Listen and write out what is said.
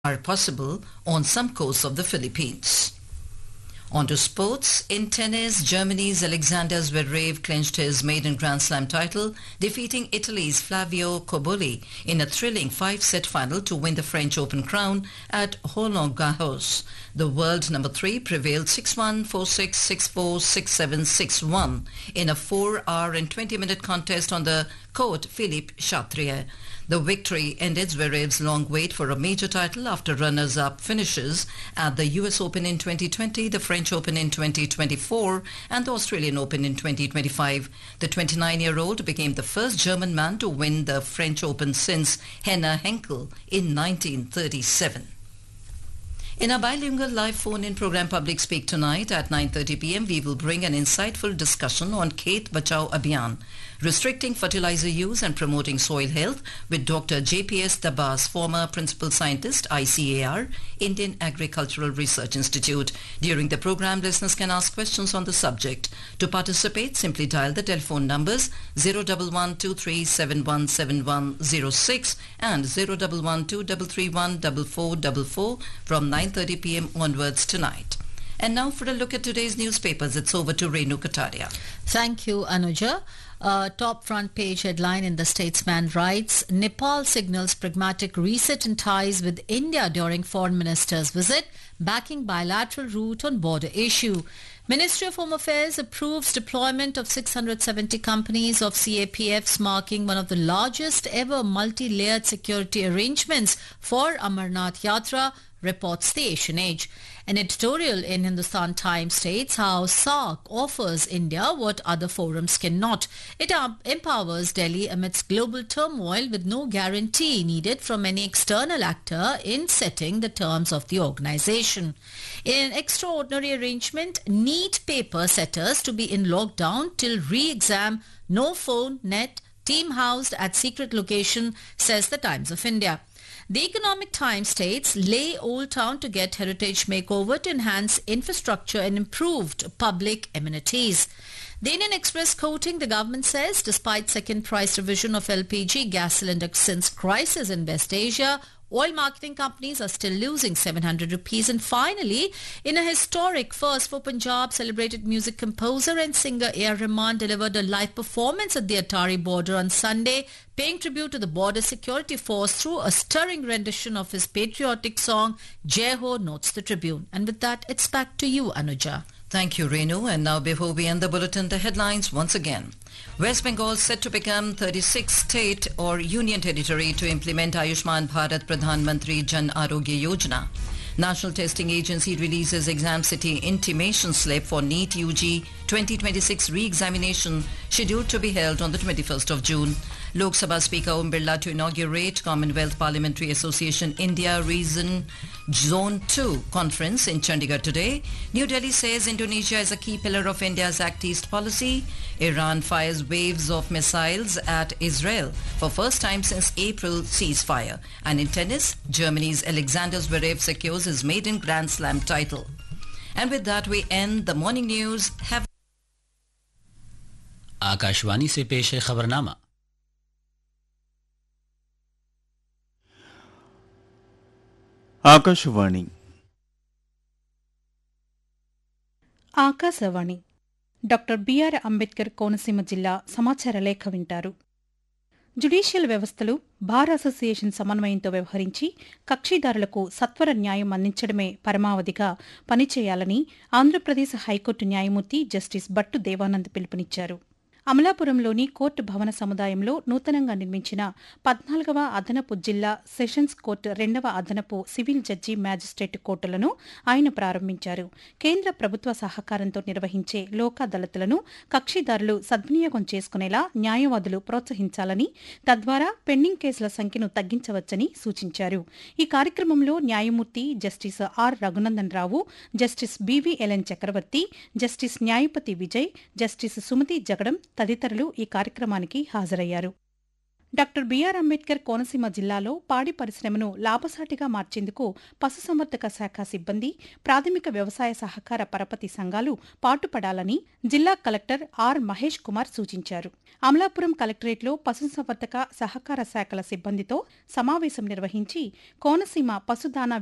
are possible on some coasts of the Philippines. On to sports. In tennis, Germany's Alexander Zverev clinched his maiden Grand Slam title, defeating Italy's Flavio Cobolli in a thrilling 5-set final to win the French Open crown at Roland Garros. The world number 3 prevailed 6-1, 4-6, 6-4, 6-7, 6-1 in a 4-hour and 20-minute contest on the court Philippe Chatrier. The victory ended Zverev's long wait for a major title after runners-up finishes at the US Open in 2020, the French Open in 2024 and the Australian Open in 2025. The 29-year-old became the first German man to win the French Open since Henner Henkel in 1937. In our bilingual live phone-in program Public Speak tonight at 9:30 p.m, we will bring an insightful discussion on Khet Bachao Abhiyan, restricting fertilizer use and promoting soil health with Dr. JPS Dabas, former Principal Scientist, ICAR, Indian Agricultural Research Institute. During the program, listeners can ask questions on the subject. To participate, simply dial the telephone numbers 011-2371-7106 and 011-231-4444 from 9:30 p.m. onwards tonight. And now for a look at today's newspapers. It's over to Renu Kataria. Thank you, Anuja. Top front page headline in the Statesman writes, Nepal signals pragmatic reset in ties with India during foreign minister's visit, backing bilateral route on border issue. Ministry of Home Affairs approves deployment of 670 companies of CAPFs, marking one of the largest ever multi-layered security arrangements for Amarnath Yatra, reports the Asian Age. An editorial in Hindustan Times states how SAARC offers India what other forums cannot. It empowers Delhi amidst global turmoil with no guarantee needed from any external actor in setting the terms of the organization. In an extraordinary arrangement, NEET paper setters to be in lockdown till re-exam, no phone, net, team housed at secret location, says the Times of India. The Economic Times states, lay Old Town to get heritage makeover to enhance infrastructure and improved public amenities. The Indian Express quoting the government says, despite second price revision of LPG gas cylinder since crisis in West Asia, oil marketing companies are still losing 700 rupees. And finally, in a historic first for Punjab, celebrated music composer and singer A.R. Rahman delivered a live performance at the Atari border on Sunday, paying tribute to the border security force through a stirring rendition of his patriotic song, Jai Ho, notes the Tribune. And with that, it's back to you, Anuja. Thank you, Renu. And now before we end the bulletin, the headlines once again. West Bengal set to become 36th state or union territory to implement Ayushman Bharat Pradhan Mantri Jan Arogya Yojana. National Testing Agency releases Exam City intimation slip for NEET UG 2026 re-examination scheduled to be held on the 21st of June. Lok Sabha Speaker Om Birla to inaugurate Commonwealth Parliamentary Association India Region Zone 2 conference in Chandigarh today. New Delhi says Indonesia is a key pillar of India's Act East policy. Iran fires waves of missiles at Israel for first time since April ceasefire. And in tennis, Germany's Alexander Zverev secures his maiden Grand Slam title. And with that, we end the morning news. Akashvani से पेश है खबरनामा। Akashvani doctor BR Ambedkar Konaseema జిల్లా సమాచార లేఖ వింటారు. Judicial వ్యవస్థలు bar association సమన్వయంతో వ్యవహరించి కక్షిదారులకు సత్వర న్యాయం అందించడమే పరమావధిగా పనిచేయాలని ఆంధ్రప్రదేశ్ హైకోర్టు న్యాయమూర్తి జస్టిస్ భట్టు దేవానంద్ పిలుపునిచ్చారు. అమలాపురంలోని కోర్టు భవన సముదాయంలో నూతనంగా నిర్మించిన 14వ అదనపు జిల్లా సెషన్స్ కోర్టు 2వ అదనపు సివిల్ జడ్జి మ్యాజిస్ట్రేట్ కోర్టులను ఆయన ప్రారంభించారు. కేంద్ర ప్రభుత్వ సహకారంతో నిర్వహించే లోక్ అదాలత్లను కక్షిదారులు సద్వినియోగం చేసుకునేలా న్యాయవాదులు ప్రోత్సహించాలని, తద్వారా పెండింగ్ కేసుల సంఖ్యను తగ్గించవచ్చని సూచించారు. ఈ కార్యక్రమంలో న్యాయమూర్తి justice R Raghunandan Rao, justice బివిఎల్ఎన్ చక్రవర్తి, జస్టిస్ న్యాయపతి విజయ్, జస్టిస్ సుమతి జగడం తదితరులు ఈ కార్యక్రమానికి హాజరయ్యారు. డాక్టర్ బిఆర్ అంబేద్కర్ కోనసీమ జిల్లాలో పాడి పరిశ్రమను లాభసాటిగా మార్చేందుకు పశుసంవర్ధక శాఖ సిబ్బంది, ప్రాథమిక వ్యవసాయ సహకార పరపతి సంఘాలు పాటుపడాలని జిల్లా కలెక్టర్ ఆర్ మహేష్ కుమార్ సూచించారు. అమలాపురం కలెక్టరేట్లో పశుసంవర్ధక సహకార శాఖల సిబ్బందితో సమావేశం నిర్వహించి కోనసీమ పశుదానా